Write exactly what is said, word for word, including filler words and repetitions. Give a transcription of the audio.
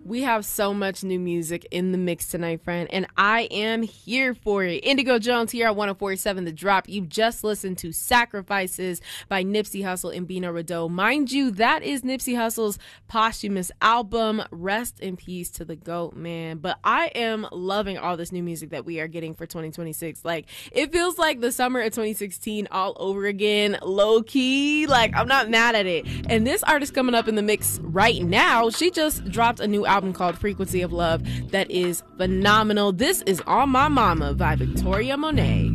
We have so much new music in the mix tonight, friend, and I am here for it. Indigo Jones here at one oh four point seven The Drop. You just listened to Sacrifices by Nipsey Hussle and Bino Rideau. Mind you, that is Nipsey Hussle's posthumous album. Rest in peace to the GOAT, man. But I am loving all this new music that we are getting for twenty twenty-six. Like, it feels like the summer of twenty sixteen all over again, low-key. Like, I'm not mad at it. And this artist coming up in the mix right now, she just dropped a new album album called Frequency of Love that is phenomenal. This is On My Mama by Victoria Monet.